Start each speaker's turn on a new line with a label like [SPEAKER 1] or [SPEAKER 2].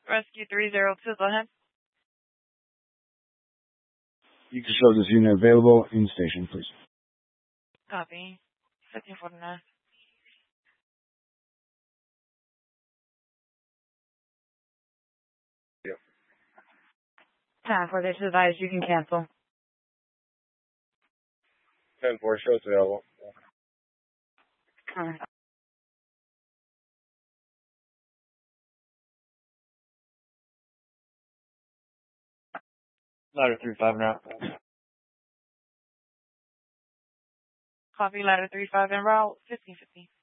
[SPEAKER 1] Rescue 302, go ahead.
[SPEAKER 2] You can show this unit available in station, please.
[SPEAKER 1] Copy. 1549.
[SPEAKER 2] Yep.
[SPEAKER 1] Time for this advice, you can cancel.
[SPEAKER 2] 10-4, show it's available.
[SPEAKER 1] Alright.
[SPEAKER 2] Ladder 35 now.
[SPEAKER 1] Copy ladder 35 en route, 1550.